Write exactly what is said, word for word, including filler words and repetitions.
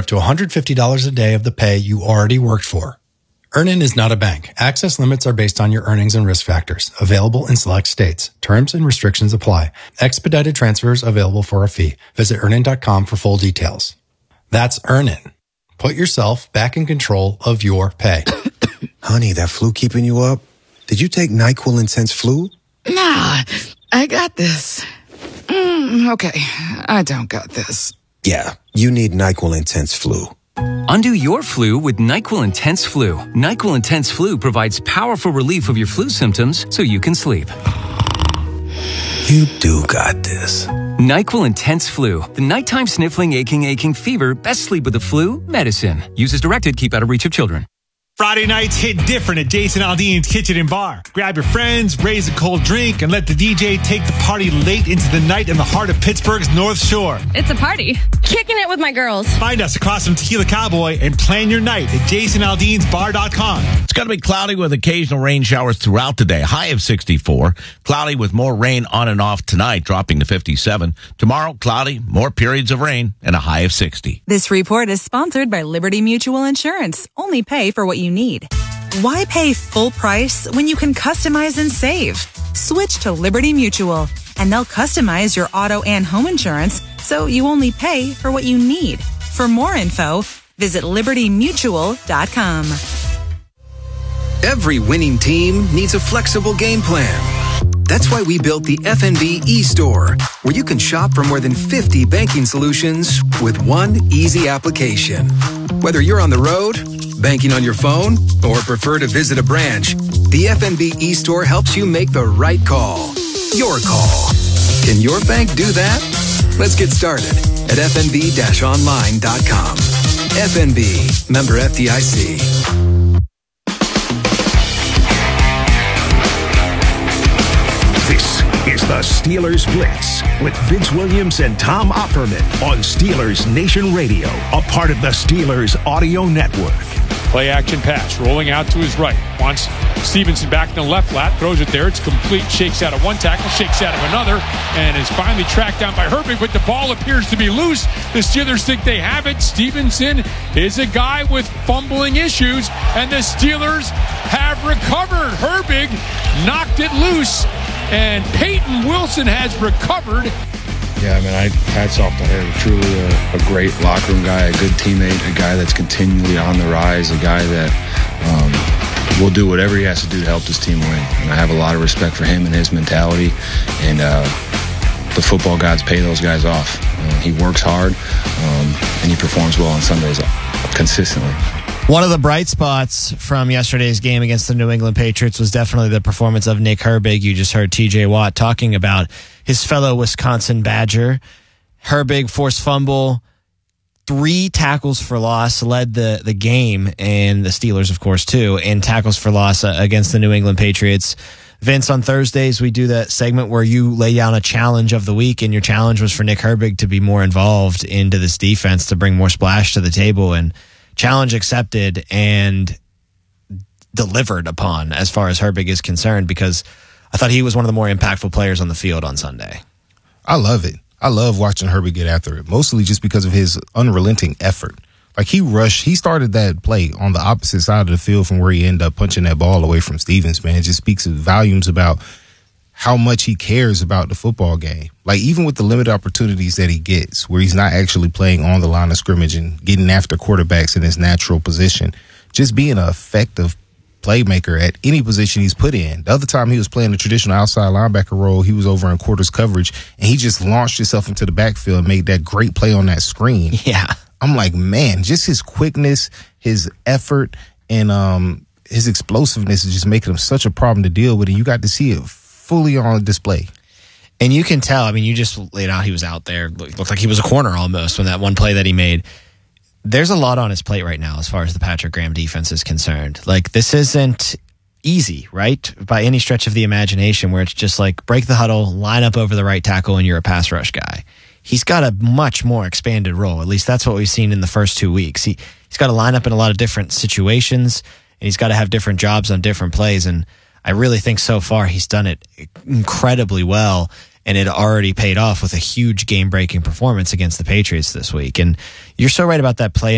to one hundred fifty dollars a day of the pay you already worked for. Earnin is not a bank. Access limits are based on your earnings and risk factors. Available in select states. Terms and restrictions apply. Expedited transfers available for a fee. Visit earnin dot com for full details. That's Earnin. Put yourself back in control of your pay. Honey, that flu keeping you up? Did you take NyQuil Intense Flu? Nah, I got this. Mm, okay, I don't got this. Yeah, you need NyQuil Intense Flu. Undo your flu with NyQuil Intense Flu. NyQuil Intense Flu provides powerful relief of your flu symptoms so you can sleep. You do got this. NyQuil Intense Flu. The nighttime sniffling, aching, aching fever. Best sleep with the flu medicine. Use as directed. Keep out of reach of children. Friday nights hit different at Jason Aldean's Kitchen and Bar. Grab your friends, raise a cold drink, and let the D J take the party late into the night in the heart of Pittsburgh's North Shore. It's a party. Kicking it with my girls. Find us across from Tequila Cowboy and plan your night at jason aldeans bar dot com. It's going to be cloudy with occasional rain showers throughout the day. High of sixty-four. Cloudy with more rain on and off tonight, dropping to fifty-seven. Tomorrow, cloudy, more periods of rain, and a high of sixty. This report is sponsored by Liberty Mutual Insurance. Only pay for what you need. Why pay full price when you can customize and save? Switch to Liberty Mutual, and they'll customize your auto and home insurance so you only pay for what you need. For more info, visit liberty mutual dot com. Every winning team needs a flexible game plan. That's why we built the F N B e-store, where you can shop for more than fifty banking solutions with one easy application. Whether you're on the road, banking on your phone, or prefer to visit a branch, the F N B e-store helps you make the right call. Your call. Can your bank do that? Let's get started at f n b dash online dot com. F N B, member F D I C. This is the Steelers Blitz with Vince Williams and Tom Opperman on Steelers Nation Radio, a part of the Steelers Audio Network. Play action pass, rolling out to his right. Wants Stevenson back in the left flat, throws it there. It's complete, shakes out of one tackle, shakes out of another, and is finally tracked down by Herbig, but the ball appears to be loose. The Steelers think they have it. Stevenson is a guy with fumbling issues, and the Steelers have recovered. Herbig knocked it loose, and Peyton Wilson has recovered. Yeah, I mean, I hats off to him. Truly a, a great locker room guy, a good teammate, a guy that's continually on the rise, a guy that um, will do whatever he has to do to help this team win. And I have a lot of respect for him and his mentality. And uh, the football gods pay those guys off. Uh, he works hard, um, and he performs well on Sundays consistently. One of the bright spots from yesterday's game against the New England Patriots was definitely the performance of Nick Herbig. You just heard T J Watt talking about his fellow Wisconsin Badger. Herbig forced fumble, three tackles for loss, led the, the game, and the Steelers, of course, too, in tackles for loss against the New England Patriots. Vince, on Thursdays, we do that segment where you lay down a challenge of the week, and your challenge was for Nick Herbig to be more involved into this defense, to bring more splash to the table, and challenge accepted and delivered upon as far as Herbig is concerned, because I thought he was one of the more impactful players on the field on Sunday. I love it. I love watching Herbig get after it, mostly just because of his unrelenting effort. Like, he rushed, he started that play on the opposite side of the field from where he ended up punching that ball away from Stevens, man. It just speaks volumes about how much he cares about the football game. Like, even with the limited opportunities that he gets, where he's not actually playing on the line of scrimmage and getting after quarterbacks in his natural position, just being an effective playmaker at any position he's put in. The other time he was playing the traditional outside linebacker role, he was over in quarters coverage, and he just launched himself into the backfield and made that great play on that screen. Yeah. I'm like, man, just his quickness, his effort, and um, his explosiveness is just making him such a problem to deal with, and you got to see it fully on display. And you can tell, I mean, you just laid out he was out there, looked like he was a corner almost when that one play that he made. There's a lot on his plate right now as far as the Patrick Graham defense is concerned. Like, this isn't easy, right? By any stretch of the imagination, where it's just like break the huddle, line up over the right tackle, and you're a pass rush guy. He's got a much more expanded role. At least that's what we've seen in the first two weeks. He, he's got to line up in a lot of different situations, and he's got to have different jobs on different plays. And I really think so far he's done it incredibly well, and it already paid off with a huge game-breaking performance against the Patriots this week. And you're so right about that play